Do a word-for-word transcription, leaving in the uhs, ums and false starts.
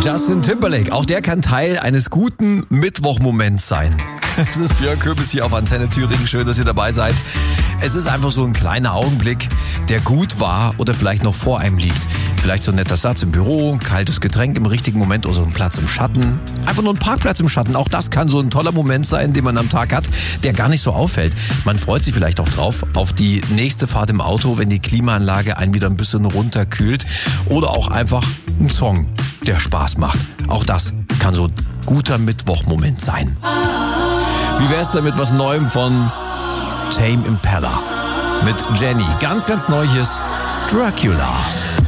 Justin Timberlake, auch der kann Teil eines guten Mittwochmoments sein. Es ist Björn Köbis hier auf Antenne Thüringen. Schön, dass ihr dabei seid. Es ist einfach so ein kleiner Augenblick, der gut war oder vielleicht noch vor einem liegt. Vielleicht so ein netter Satz im Büro, ein kaltes Getränk im richtigen Moment oder so ein Platz im Schatten. Einfach nur ein Parkplatz im Schatten. Auch das kann so ein toller Moment sein, den man am Tag hat, der gar nicht so auffällt. Man freut sich vielleicht auch drauf auf die nächste Fahrt im Auto, wenn die Klimaanlage einen wieder ein bisschen runterkühlt. Oder auch einfach ein Song, der Spaß macht. Auch das kann so ein guter Mittwochmoment sein. Wie wär's denn mit was Neuem von Tame Impala? Mit Jenny. Ganz, ganz neu hier ist Dracula.